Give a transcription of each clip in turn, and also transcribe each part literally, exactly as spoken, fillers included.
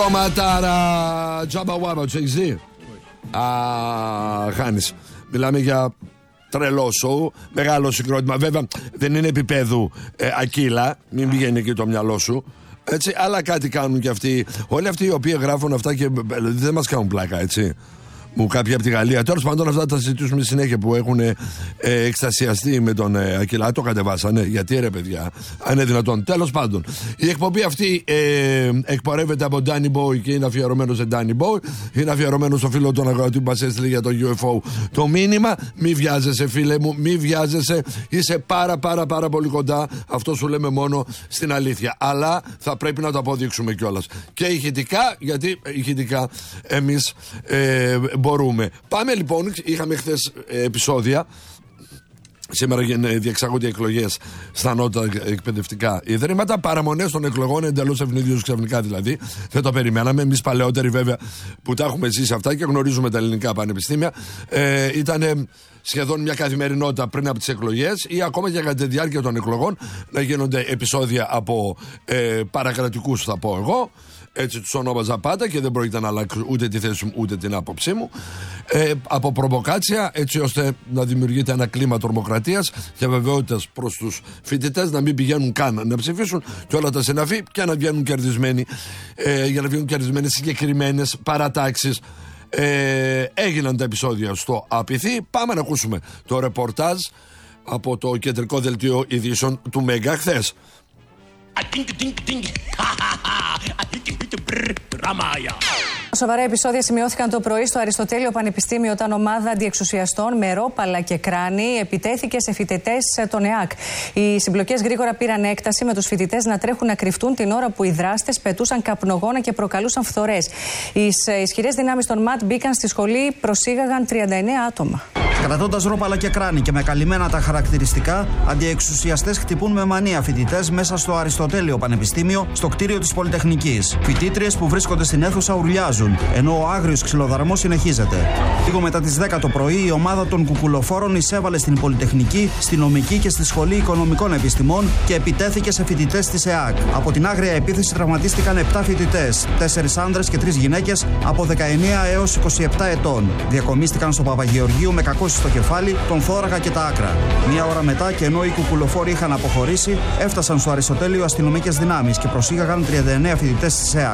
Ματάρα, τζάμπα γουάμπα, του έχεις δει? Α, χάνεις. Μιλάμε για τρελό σοου, μεγάλο συγκρότημα. Βέβαια δεν είναι επίπεδου ε, Ακύλα, μην πηγαίνει εκεί το μυαλό σου. Έτσι, αλλά κάτι κάνουν και αυτοί. Όλοι αυτοί οι οποίοι γράφουν αυτά και δεν μας κάνουν πλάκα, έτσι. Μου κάποιοι από τη Γαλλία. Τέλος πάντων, αυτά τα συζητήσουμε συνέχεια που έχουν ε, εκστασιαστεί με τον ε, Ακυλά. Το κατεβάσανε. Γιατί ρε παιδιά, αν είναι δυνατόν. Τέλος πάντων, η εκπομπή αυτή ε, εκπορεύεται από Danny Boy και είναι αφιερωμένο σε Danny Boy. Είναι αφιερωμένο στο φίλο του αγρότη που μας έστειλε για το γιου εφ ο το μήνυμα. Μη βιάζεσαι, φίλε μου, μη βιάζεσαι. Είσαι πάρα πάρα πάρα πολύ κοντά. Αυτό σου λέμε μόνο στην αλήθεια. Αλλά θα πρέπει να το αποδείξουμε κιόλας. Και ηχητικά, γιατί ηχητικά εμείς. Ε, Μπορούμε. Πάμε λοιπόν, είχαμε χθες ε, επεισόδια. Σήμερα διεξάγονται εκλογές στα νότα εκπαιδευτικά ιδρύματα. Παραμονές των εκλογών εντελώς ευνηδίως ξαφνικά δηλαδή. Δεν το περιμέναμε. Εμείς παλαιότεροι βέβαια που τα έχουμε ζήσει αυτά και γνωρίζουμε τα ελληνικά πανεπιστήμια, ε, ήταν σχεδόν μια καθημερινότητα πριν από τις εκλογές ή ακόμα και κατά τη διάρκεια των εκλογών να γίνονται επεισόδια από ε, παρακρατικούς, θα πω εγώ. Έτσι τους ονόμαζα πάντα και δεν πρόκειται να αλλάξω ούτε τη θέση μου ούτε την άποψή μου. Ε, από προβοκάτσια, έτσι ώστε να δημιουργείται ένα κλίμα τρομοκρατίας και βεβαιότητας προς τους φοιτητές να μην πηγαίνουν καν να ψηφίσουν και όλα τα συναφή και να βγαίνουν κερδισμένοι, ε, για να βγαίνουν κερδισμένοι συγκεκριμένες παρατάξεις. Ε, έγιναν τα επεισόδια στο Απιθή. Πάμε να ακούσουμε το ρεπορτάζ από το κεντρικό δελτίο ειδήσεων του Μέγκα χθες. Σοβαρά επεισόδια σημειώθηκαν το πρωί στο Αριστοτέλειο Πανεπιστήμιο όταν ομάδα αντιεξουσιαστών με ρόπαλα και κράνη επιτέθηκε σε φοιτητές των ΕΑΚ. Οι συμπλοκές γρήγορα πήραν έκταση με τους φοιτητές να τρέχουν να κρυφτούν την ώρα που οι δράστες πετούσαν καπνογόνα και προκαλούσαν φθορές. Οι ισχυρές δυνάμεις των ΜΑΤ μπήκαν στη σχολή, προσήγαγαν τριάντα εννέα άτομα. Κρατώντας ρόπαλα και κράνη και με καλυμμένα τα χαρακτηριστικά, αντιεξουσιαστές χτυπούν με μανία φοιτητές μέσα στο Αριστοτέλειο Πανεπιστήμιο, στο κτίριο της Πολυτεχνικής. Φοιτήτριες που βρίσκονται στην αίθουσα ουρλιάζουν, ενώ ο άγριος ξυλοδαρμός συνεχίζεται. Λίγο μετά τις δέκα το πρωί, η ομάδα των κουκουλοφόρων εισέβαλε στην Πολυτεχνική, στη Νομική και στη Σχολή Οικονομικών Επιστημών και επιτέθηκε σε φοιτητές της ΕΑΚ. Από την άγρια επίθεση τραυματίστηκαν επτά φοιτητές, τέσσερις άνδρες και τρεις γυναίκες από δεκαεννέα έως είκοσι επτά ετών. Διακομίστηκαν στο Παπαγεωργίου με κακώσεις στο κεφάλι, τον θώρακα και τα άκρα. Μία ώρα μετά, και ενώ οι κουκουλοφόροι είχαν αποχωρήσει, έφτασαν στο Αριστοτέλειο αστυνομικές δυνάμεις και προσήγαγαν τριάντα εννέα φοιτητές της ΕΑΚ.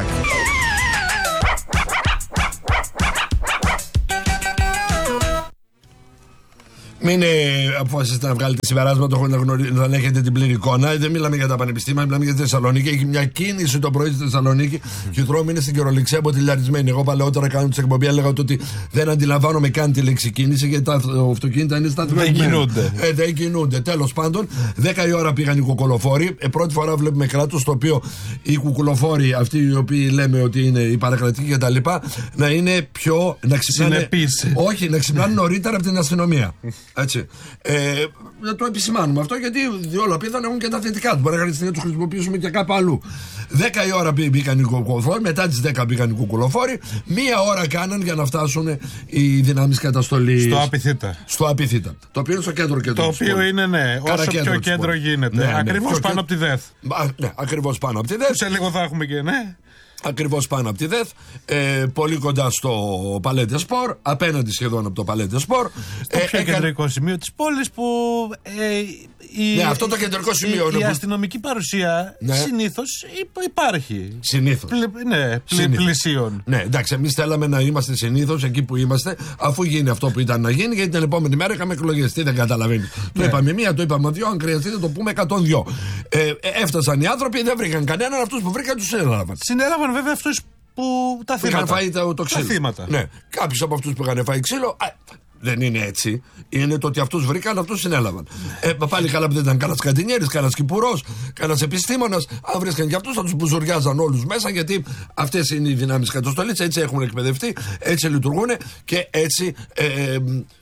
Μην ε, αποφασίσετε να βγάλετε συμπεράσματα χωρίς να, γνωρί... να έχετε την πλήρη εικόνα. Δεν μιλάμε για τα πανεπιστήμια, μιλάμε για τη Θεσσαλονίκη. Έχει μια κίνηση το πρωί στη Θεσσαλονίκη και οι δρόμοι είναι στην κυριολεξία αποτελειαρισμένοι. Εγώ παλαιότερα κάνω τις εκπομπές, έλεγα ότι δεν αντιλαμβάνομαι καν τη λέξη κίνηση γιατί τα αυτοκίνητα είναι σταθμένα. Δεν κινούνται. Ε, δεν κινούνται. Τέλος πάντων, δέκα η ώρα πήγαν οι κουκουλοφόροι. Ε, πρώτη φορά βλέπουμε κράτος το οποίο οι κουκουλοφόροι, αυτοί οι οποίοι λέμε ότι είναι οι παρακρατικοί κτλ., να είναι πιο. Να ξυπνάνε. Όχι, να ξυπνάνε νωρίτερα από την αστυνομία. Έτσι. Ε, να το επισημάνουμε αυτό γιατί όλα πιθανόν έχουν και τα θετικά του. Μπορεί να χρειαστεί να του χρησιμοποιήσουμε και κάπου αλλού. δέκα η ώρα μπήκαν οι κουκουλοφόροι, μετά τις δέκα μπήκαν οι κουκουλοφόροι. Μία ώρα κάναν για να φτάσουν οι δυνάμεις καταστολής. Στο Απιθύτα. Στο Απιθύτα. Το οποίο είναι στο κέντρο κέντρο. Το οποίο είναι, ναι, όσο πιο κέντρο γίνεται. Ναι, ακριβώς ναι, πάνω κέντρο... από τη ΔΕΘ. Ναι, ακριβώς πάνω από τη ΔΕΘ. Σε λίγο θα έχουμε και, ναι. Ακριβώς πάνω από τη ΔΕΘ, ε, πολύ κοντά στο Παλέτε Σπορ, απέναντι σχεδόν από το Παλέτε Σπορ. Στο ε, πιο έκα... κεντρικό σημείο της πόλης που. Ε, η, ναι, αυτό το κεντρικό σημείο η, είναι. Η αστυνομική παρουσία ναι. συνήθως υπάρχει. Συνήθως. Πλη, ναι, πλη, πλησίων. Ναι, εντάξει, εμείς θέλαμε να είμαστε συνήθως εκεί που είμαστε, αφού γίνει αυτό που ήταν να γίνει, γιατί την επόμενη μέρα είχαμε εκλογές. Τι δεν καταλαβαίνει. Ναι. Το είπαμε μία, το είπαμε δύο, αν χρειαστεί να το πούμε εκατόν δύο. Ε, έφτασαν οι άνθρωποι, δεν βρήκαν κανέναν, αυτούς που βρήκαν τους συνέλαβαν. Συνέλαβαν βέβαια αυτούς που τα θύματα. Είχαν φάει το, το ξύλο. Τα θύματα. Ναι, κάποιους από αυτούς που είχαν φάει ξύλο. Α, δεν είναι έτσι. Είναι το ότι αυτούς βρήκαν, αυτούς συνέλαβαν. Ε, πάλι καλά που δεν ήταν κανένας καντινιέρης, κανένας κυπουρός, κανένας επιστήμονας. Αν βρίσκαν και αυτούς, θα τους μπουζουριάζαν όλους μέσα, γιατί αυτές είναι οι δυνάμεις καταστολής. Έτσι έχουν εκπαιδευτεί, έτσι λειτουργούν και έτσι. Ε, ε,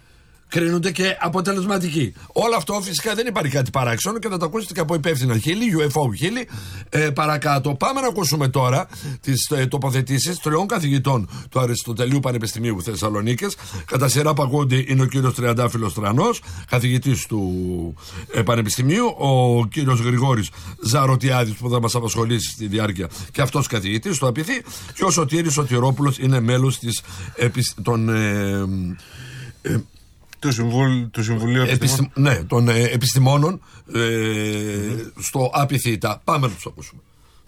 κρίνονται και αποτελεσματικοί. Όλο αυτό φυσικά δεν υπάρχει κάτι παράξενο και θα το ακούσετε και από υπεύθυνα χείλη, γιου εφ ο χείλη. Ε, παρακάτω, πάμε να ακούσουμε τώρα τις ε, τοποθετήσεις τριών καθηγητών του Αριστοτελείου Πανεπιστημίου Θεσσαλονίκης. Κατά σειρά που ακούγονται είναι ο κύριος Τριαντάφυλλος Τρανός, καθηγητής του ε, Πανεπιστημίου, ο κύριος Γρηγόρης Ζαρωτιάδης που θα μας απασχολήσει στη διάρκεια και αυτός καθηγητής του ΑΠΙΘΗ, και ο Σωτήρης Σωτηρόπουλος είναι μέλος της, ε, των. Ε, ε, Του, Συμβουλ, του Συμβουλίου Επιστημόνων. Επιστη... Ναι, των ε, επιστημόνων ε, mm-hmm. στο ΑΠΙΘΗ. Πάμε να τους ακούσουμε.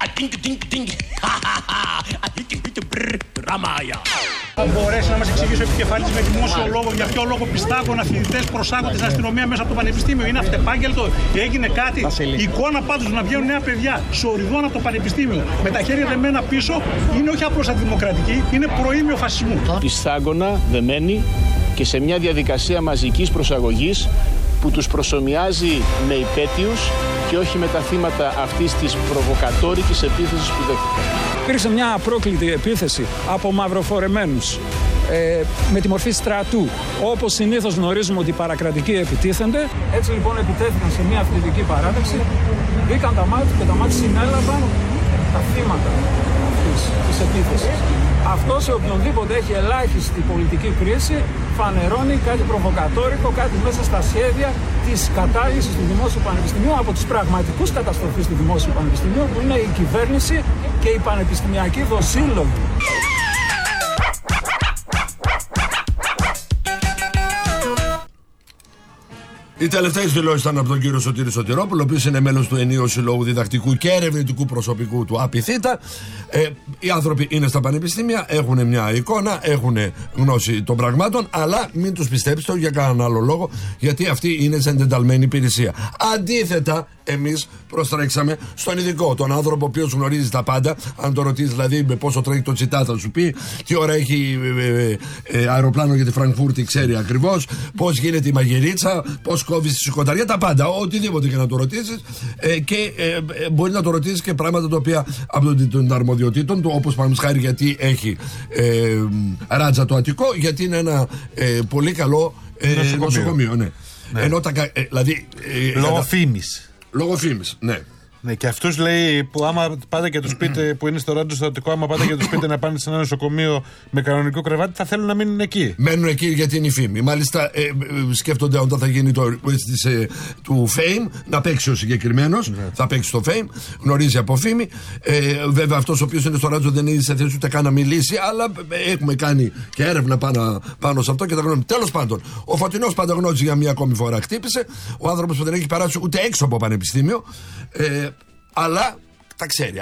Θα μπορέσει να μας εξηγήσει ο επικεφαλής με δημόσιο λόγο για ποιο λόγο πιστάγωνα φοιτητές προσάγονται στην αστυνομία μέσα από το πανεπιστήμιο? Είναι αυτεπάγγελτο? Έγινε κάτι? Η εικόνα πάντως να βγαίνουν νέα παιδιά σοριδών από το πανεπιστήμιο με τα χέρια δεμένα πίσω είναι όχι απλώς αντιδημοκρατική, είναι προήμιο φασισμού. Πιστάγωνα δεμένοι και σε μια διαδικασία μαζικής προσαγωγής που τους προσομοιάζει με υπέτειους και όχι με τα θύματα αυτής της προβοκατόρικης επίθεσης που δέχτηκαν. Υπήρξε μια απρόκλητη επίθεση από μαυροφορεμένους ε, με τη μορφή στρατού. Όπως συνήθως γνωρίζουμε ότι οι παρακρατικοί επιτίθενται. Έτσι λοιπόν επιτέθηκαν σε μια αθλητική παράταξη, μπήκαν τα μάτια και τα μάτια συνέλαβαν τα θύματα αυτής της επίθεσης. Αυτό σε οποιονδήποτε έχει ελάχιστη πολιτική κρίση φανερώνει κάτι προβοκατόρικο, κάτι μέσα στα σχέδια της κατάργησης του Δημόσιου Πανεπιστημίου από τους πραγματικούς καταστροφείς του Δημόσιου Πανεπιστημίου, που είναι η κυβέρνηση και οι πανεπιστημιακοί δοσύλλογοι. Οι τελευταίες δηλώσεις ήταν από τον κύριο Σωτήρη Σωτηρόπουλο, ο οποίος είναι μέλος του Ενίου Συλλόγου Διδακτικού και Ερευνητικού Προσωπικού του ΑΠΙΘΗ. Ε, οι άνθρωποι είναι στα πανεπιστήμια, έχουν μια εικόνα, έχουν γνώση των πραγμάτων, αλλά μην τους πιστέψετε για κανέναν άλλο λόγο, γιατί αυτή είναι σε εντεταλμένη υπηρεσία. Αντίθετα, εμείς προστρέξαμε στον ειδικό, τον άνθρωπο ο οποίος γνωρίζει τα πάντα. Αν το ρωτήσει δηλαδή με πόσο τρέχει το τσιτά, θα σου πει τι ώρα έχει ε, ε, ε, αεροπλάνο για τη Φραγκφούρτη, ξέρει ακριβώς πώς γίνεται η μαγειρίτσα, πώς κόβει στη σηκωταριά, τα πάντα. Οτιδήποτε και να το ρωτήσεις. Ε, και ε, ε, μπορεί να το ρωτήσεις και πράγματα τα οποία από των αρμοδιοτήτων του, όπως παραδείγματος χάρη γιατί έχει ε, ράτζα το Αττικό, γιατί είναι ένα ε, πολύ καλό ε, νοσοκομείο. νοσοκομείο ναι. Ναι. Ενώ τα, ε, δηλαδή, ε, λόγω φήμης. Λόγω φήμης, ναι. Ναι, και αυτούς λέει που άμα πάτε και τους πείτε, που είναι στο ράντζο στο Αττικό, άμα πάτε και τους πείτε να πάνε σε ένα νοσοκομείο με κανονικό κρεβάτι, θα θέλουν να μείνουν εκεί. Μένουν εκεί γιατί είναι η φήμη. Μάλιστα ε, ε, σκέφτονται όταν θα γίνει το ε, του Fame να παίξει ο συγκεκριμένος. Ναι. Θα παίξει το Fame, γνωρίζει από φήμη. Ε, βέβαια αυτός ο οποίος είναι στο ράντζο δεν είναι σε θέση ούτε καν να μιλήσει, αλλά ε, έχουμε κάνει και έρευνα πάνω, πάνω σε αυτό και τα γνωρίζουμε. Τέλος πάντων, ο Φωτεινός πάντα γνώριζε για μία ακόμη φορά χτύπησε. Ο άνθρωπος που δεν έχει περάσει ούτε έξω από πανεπιστήμιο. Ε, αλλά τα ξέρει.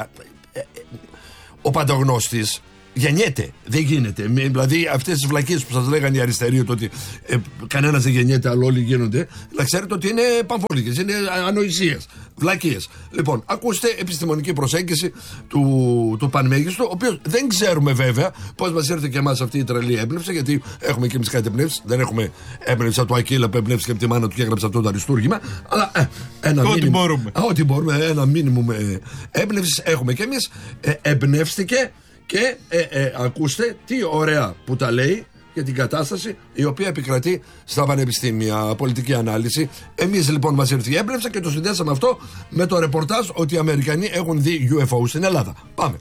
Ο παντογνώστης γεννιέται, δεν γίνεται. Δηλαδή αυτές τις βλακίες που σας λέγανε οι αριστεροί, το ότι ε, κανένας δεν γεννιέται, αλλά όλοι γίνονται, να ξέρετε ότι είναι παμφόλικες, είναι ανοησίες, βλακίες. Λοιπόν, ακούστε επιστημονική προσέγγιση του, του Πανμέγιστου, ο οποίος δεν ξέρουμε βέβαια πώς μας ήρθε και εμάς αυτή η τρελή έμπνευση, γιατί έχουμε και εμείς κάτι έμπνευση. Δεν έχουμε έμπνευση από το Ακύλα που έμπνευση και από τη μάνα του και έγραψε αυτό το αριστούργημα. Αλλά ε, ένα ό,τι μήνυμο, μπορούμε. Α, ό,τι μπορούμε, ένα μήνυμο ε, έμπνευση έχουμε και εμείς. Ε, εμπνεύστηκε. Και ε, ε, ακούστε τι ωραία που τα λέει για την κατάσταση η οποία επικρατεί στα πανεπιστήμια, πολιτική ανάλυση. Εμείς λοιπόν μας ήρθε η έμπνευση και το συνδέσαμε αυτό με το ρεπορτάζ ότι οι Αμερικανοί έχουν δει γιου εφ ο στην Ελλάδα. Πάμε.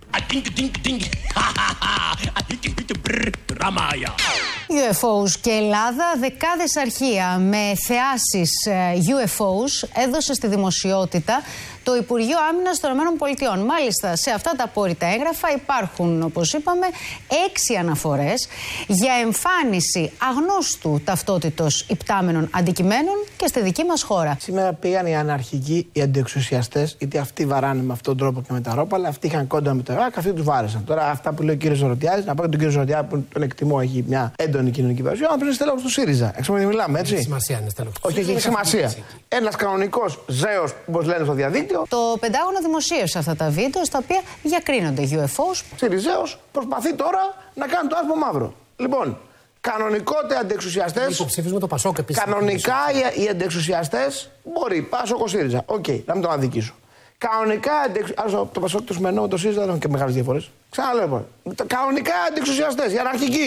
γιου εφ ο και Ελλάδα, δεκάδες αρχεία με θεάσεις γιου εφ ο έδωσε στη δημοσιότητα το Υπουργείο Άμυνας των ΗΠΑ. Μάλιστα, σε αυτά τα απόρριτα έγγραφα υπάρχουν, όπως είπαμε, έξι αναφορές για εμφάνιση αγνώστου ταυτότητος υπτάμενων αντικειμένων και στη δική μας χώρα. Σήμερα πήγαν οι αναρχικοί, οι αντιεξουσιαστές, γιατί αυτοί βαράνε με αυτόν τον τρόπο και με τα ρόπαλα, αυτοί είχαν κόντα με το ΕΡΑΚ, αυτοί τους βάρεσαν. Τώρα, αυτά που λέει ο κύριος Ζωροτιάδης, να πω και τον κύριο Ζωροτιάδη που τον εκτιμώ, έχει μια έντονη κοινωνική παρουσία, να είναι στέλεχος του ΣΥΡΙΖΑ. Εξωματικά μιλάμε, έτσι. Έχει σημασία, είναι στέλεχος. Όχι, έχει σημασία. Ένας κανονικός ζέος, όπως λένε στο διαδίκτυο. Το Πεντάγωνο δημοσίευσε αυτά τα βίντεο στα οποία διακρίνονται γιου εφ ο. ΣΥΡΙΖΑος προσπαθεί τώρα να κάνει το άσπρο μαύρο. Λοιπόν, κανονικότατα αντιεξουσιαστές. Υποψήφισμα το Πασόκ επίσης. Κανονικά οι αντιεξουσιαστές μπορεί, Πάσοκ ο ΣΥΡΙΖΑ. Οκ, okay, να μην τον αδικήσω. Κανονικά αντιεξουσιαστές. Το Πασόκ το σημερινό με το ΣΥΡΙΖΑ δεν έχουν και μεγάλες διαφορές. Ξαναλέω λοιπόν. Κανονικά αντιεξουσιαστές, οι αναρχικοί.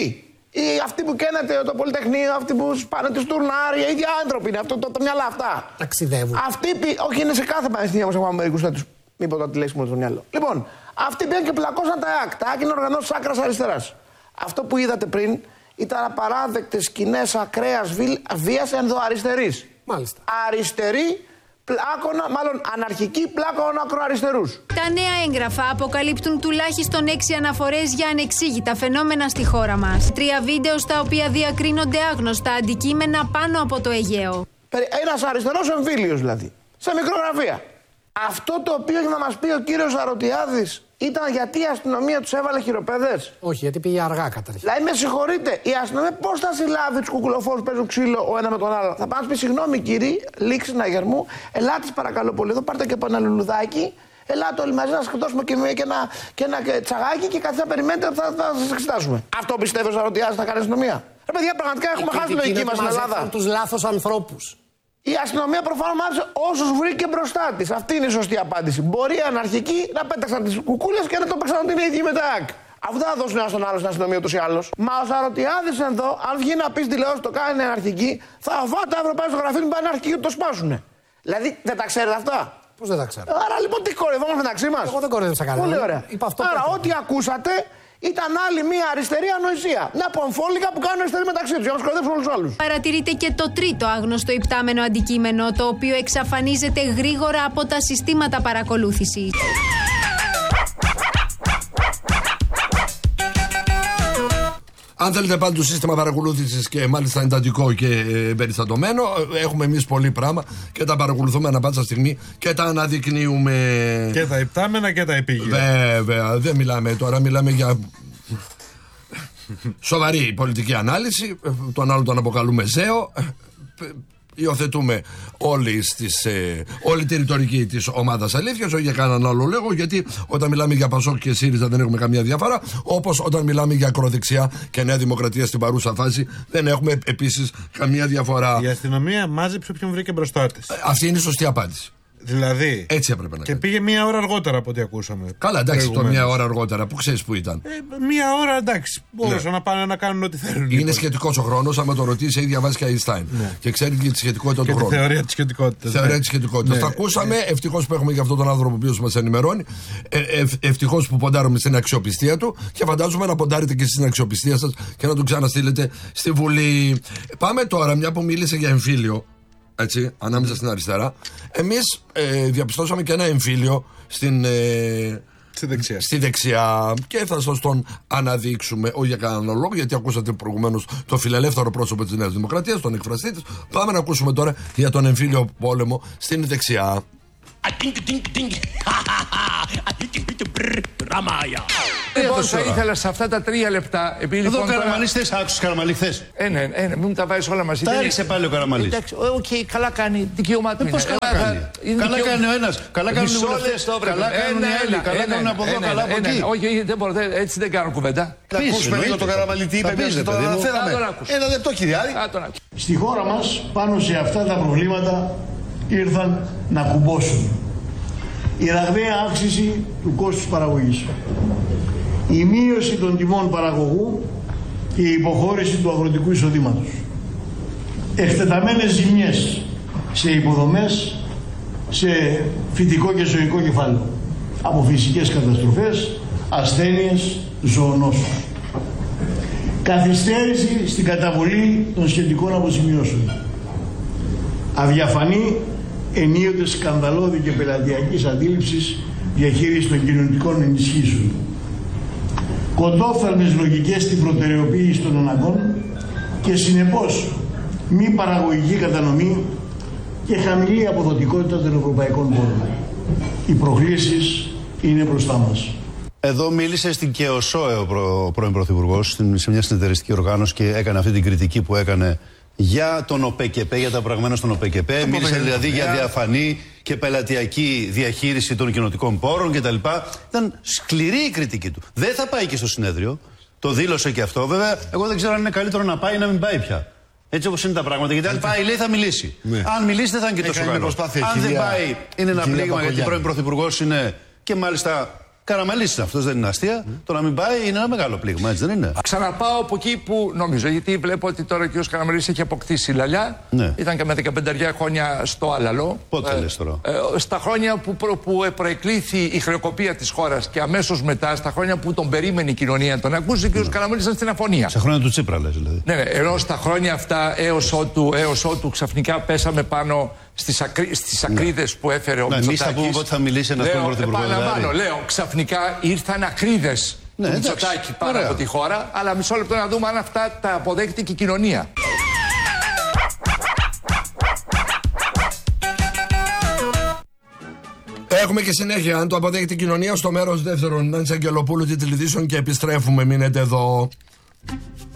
Οι, αυτοί που καίνεται το Πολυτεχνείο, αυτοί που σπάνε τη τουρνάρια, οι ίδιοι άνθρωποι είναι, αυτό, το, το μυαλά αυτά. Ταξιδεύουν. Αυτοί, όχι, είναι σε κάθε πανεπιστήμιο όμως έχουμε μερικούς τέτοιους. Μην πω το τη λέξη μου στο μυαλό. Λοιπόν, αυτοί πήγαν και πλακώσαν τα ΕΑΚ. Τα ΕΑΚ είναι οργανώσεις άκρας αριστεράς. Αυτό που είδατε πριν ήταν απαράδεκτες σκηνές ακραίας βίας ενδοαριστερής. Μάλιστα. Αριστερή πλάκωνα, μάλλον αναρχική πλάκωνα ακροαριστερούς. Τα νέα έγγραφα αποκαλύπτουν τουλάχιστον έξι αναφορές για ανεξήγητα φαινόμενα στη χώρα μας. Τρία βίντεο στα οποία διακρίνονται άγνωστα αντικείμενα πάνω από το Αιγαίο. Ένας αριστερός εμφύλιος δηλαδή. Σε μικρογραφία. Αυτό το οποίο για να μας πει ο κύριος Αρωτιάδης ήταν γιατί η αστυνομία τους έβαλε χειροπέδες. Όχι, γιατί πήγε αργά καταρχήν. Δηλαδή, με συγχωρείτε, η αστυνομία πώς θα συλλάβει τους κουκουλοφόρους που παίζουν ξύλο ο ένα με τον άλλο. Θα πάνε να πει συγγνώμη κύριε, λήξη να γερμού, ελάτε παρακαλώ πολύ, εδώ πάρτε και από ένα λουλουδάκι. Ελάτε όλοι μαζί να σας σκοτώσουμε και, και, ένα, και ένα τσαγάκι και καθίστε να περιμένετε θα, θα σας εξετάσουμε. Αυτό πιστεύω ότι Αρωτιάδης θα κάνει αστυνομία. Ρε παιδιά, πραγματικά έχουμε χάσει τη λογική μας στην Ελλάδα. Τους λάθος ανθρώπους. Η αστυνομία προφανώς μάθησε όσους βρήκε μπροστά της. Αυτή είναι η σωστή απάντηση. Μπορεί οι αναρχικοί να πέταξαν τις κουκούλες και να το παίξαν την ίδια με τα ΑΚ. Αφού δεν θα δώσουν ένα στον άλλο στην αστυνομία ούτως ή άλλως. Μα ο Σαρωτιάδης εδώ, αν βγει να πει στη τηλεόραση το κάνει αναρχική, θα βάλει τα ευρωπαϊκά στο γραφείο του πάνε αναρχική και το σπάσουνε. Δηλαδή δεν τα ξέρετε αυτά. Πώς δεν τα ξέρω. Άρα λοιπόν τι κοροϊδόμαστε μεταξύ μας. Εγώ δεν κοροϊδεύσα κανένα. Πολύ ωραία. Άρα ό,τι ακούσατε ήταν άλλη μία αριστερή ανοησία. Μια πομφόλικα που κάνουν αριστερή μεταξύ τους για να σκοτώσουν όλους τους άλλους. Παρατηρείται και το τρίτο άγνωστο υπτάμενο αντικείμενο, το οποίο εξαφανίζεται γρήγορα από τα συστήματα παρακολούθησης. Αν θέλετε πάλι το σύστημα παρακολούθησης και μάλιστα εντατικό και ε, περιστατωμένο, έχουμε εμείς πολύ πράγμα και τα παρακολουθούμε ανά πάσα στιγμή και τα αναδεικνύουμε. Και τα υπτάμενα και τα επίγεια. Βέβαια, δεν μιλάμε τώρα, μιλάμε για σοβαρή πολιτική ανάλυση. Τον άλλο τον αποκαλούμε ζέο. Υιοθετούμε όλοι, στις, ε, όλη τη ρητορική της ομάδας αλήθειας, όχι για κανέναν άλλο λόγο, γιατί όταν μιλάμε για Πασόκ και ΣΥΡΙΖΑ δεν έχουμε καμία διαφορά, όπως όταν μιλάμε για ακροδεξιά και Νέα Δημοκρατία στην παρούσα φάση δεν έχουμε επίσης καμία διαφορά. Η αστυνομία μάζεψε όποιον βρήκε μπροστά της. Αυτή είναι η σωστή απάντηση. Δηλαδή. Έτσι έπρεπε να Και κάνει. πήγε μία ώρα αργότερα από ό,τι ακούσαμε. Καλά, εντάξει, το μία ώρα αργότερα, που ξέρεις που ήταν. Ε, μία ώρα εντάξει. Μπορούσαν ναι. να πάνε να κάνουν ό,τι θέλουν. Είναι λοιπόν σχετικός ο χρόνος, άμα το ρωτήσει, έχει διαβάσει και Αϊνστάιν. Ναι. Και ξέρει και τη σχετικότητα και του χρόνου. Τη θεωρία τη σχετικότητα. Θεωρία ναι. τη σχετικότητα. Ναι. Το ακούσαμε. Ναι. Ευτυχώς που έχουμε και αυτόν τον άνθρωπο ο οποίος μας ενημερώνει. Ε, ε, Ευτυχώς που ποντάρουμε στην αξιοπιστία του και φαντάζομαι να ποντάρετε και στην αξιοπιστία σας και να τον ξαναστείλετε στη Βουλή. Πάμε τώρα, μια που μίλησε για εμφύλιο. Έτσι, ανάμεσα στην αριστερά. Εμείς ε, διαπιστώσαμε και ένα εμφύλιο στην, ε, στη, δεξιά. στη δεξιά και θα σας τον αναδείξουμε, όχι για κανέναν λόγο, γιατί ακούσατε προηγουμένως το φιλελεύθερο πρόσωπο της Νέας Δημοκρατίας, τον εκφραστή της. Πάμε να ακούσουμε τώρα για τον εμφύλιο πόλεμο στην δεξιά. Λοιπόν, θα ήθελα σε αυτά τα τρία λεπτά. Επειδή εδώ λοιπόν, ο Καραμανλής θες, άκουσες Καραμανλή χθες. Ε, ναι, ε, ναι, μην τα βάζεις όλα μαζί. Τα έριξε πάλι ο Καραμανλής. Εντάξει, οκ, okay, καλά κάνει, δικαίωμά του. Ε, πώς καλά κάνει. Καλά κάνει ο ένας, καλά κάνουν οι βουλευτές, καλά κάνουν οι άλλοι, καλά κάνουν από εδώ, καλά από εκεί. Όχι, δεν μπορώ, έτσι δεν κάνω κουβέντα. Θα ακούσουμε λίγο τον Καραμανλή τι είπε, εμείς το αναφέραμε. Ένα λεπτό κυριάρη. Στη χώρα μας, πάνω σε αυτά τα προβλήματα, ήρθαν να κουμπώσουν. Η ραγδαία αύξηση του κόστους παραγωγής, η μείωση των τιμών παραγωγού και η υποχώρηση του αγροτικού εισοδήματος, εκτεταμένες ζημιές σε υποδομές, σε φυτικό και ζωικό κεφάλαιο, από φυσικές καταστροφές, ασθένειες, ζωονόσους, καθυστέρηση στην καταβολή των σχετικών αποζημιώσεων, αδιαφανή ενίοτε σκανδαλώδη και πελατειακής αντίληψης διαχείριση των κοινωνικών ενισχύσεων, κοντόφθαλμες λογικές στην προτεραιοποίηση των αναγκών και συνεπώς μη παραγωγική κατανομή και χαμηλή αποδοτικότητα των ευρωπαϊκών πόρων. Οι προκλήσεις είναι μπροστά μας. Εδώ μίλησε στην ΚΕΟΣΟΕ ο προ, πρώην Πρωθυπουργός σε μια συνεταιριστική οργάνωση και έκανε αυτή την κριτική που έκανε για τον ΟΠΕΚΕΠΕ, για τα πραγμένα στον ΟΠΕΚΕΠΕ. Μίλησε δηλαδή για διαφανή και πελατειακή διαχείριση των κοινοτικών πόρων κτλ. Ήταν σκληρή η κριτική του. Δεν θα πάει και στο συνέδριο. Το δήλωσε και αυτό. Βέβαια, εγώ δεν ξέρω αν είναι καλύτερο να πάει ή να μην πάει πια. Έτσι όπως είναι τα πράγματα. Γιατί αν πάει, λέει, θα μιλήσει. Ναι. Αν μιλήσει, δεν θα είναι και τόσο καλό. Αν δεν πάει, είναι ένα πλήγμα γιατί πρώην Πρωθυπουργός είναι και μάλιστα Καραμαλής αυτό, δεν είναι αστεία. Mm. Το να μην πάει είναι ένα μεγάλο πλήγμα, έτσι δεν είναι? Ξαναπάω από εκεί που νομίζω, γιατί βλέπω ότι τώρα ο κ. Καραμαλής έχει αποκτήσει λαλιά. Ναι. Ήταν και με δεκαπέντε χρόνια στο Άλαλο. Πότε ε, λες τώρα? Ε, στα χρόνια που, προ, που προεκλήθη η χρεοκοπία της χώρας και αμέσως μετά, στα χρόνια που τον περίμενε η κοινωνία να τον ακούσει, ο κ. Ναι. Καραμαλής ήταν στην αφωνία. Στα χρόνια του Τσίπρα, λες δηλαδή. Ναι, ναι, ενώ στα χρόνια αυτά έως ότου, έως ότου ξαφνικά πέσαμε πάνω στις, ακρί, στις ακρίδες ναι. που έφερε ο Μητσοτάκης. Εμείς θα πούμε ότι θα μιλήσει ένας πρωθυπουργός. Επαναλαμβάνω, λέω, ξαφνικά ήρθαν ακρίδες ναι, του Μητσοτάκη πάνω Ωραία. από τη χώρα, αλλά μισό λεπτό να δούμε αν αυτά τα αποδέχτηκε η κοινωνία. Έχουμε και συνέχεια, αν το αποδέχεται η κοινωνία, στο μέρος δεύτερον. Νάντση Αγγελοπούλου, τίτλοι ειδήσεων και επιστρέφουμε. Μείνετε εδώ.